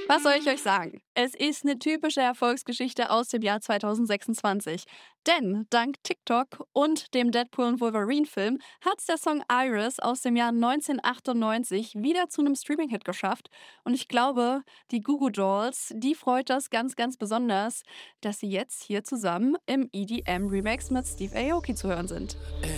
Was soll ich euch sagen? Es ist eine typische Erfolgsgeschichte aus dem Jahr 2026. Denn dank TikTok und dem Deadpool und Wolverine-Film hat's der Song Iris aus dem Jahr 1998 wieder zu einem Streaming-Hit geschafft. Und ich glaube, die Goo Goo Dolls, die freut das ganz, ganz besonders, dass sie jetzt hier zusammen im EDM-Remix mit Steve Aoki zu hören sind.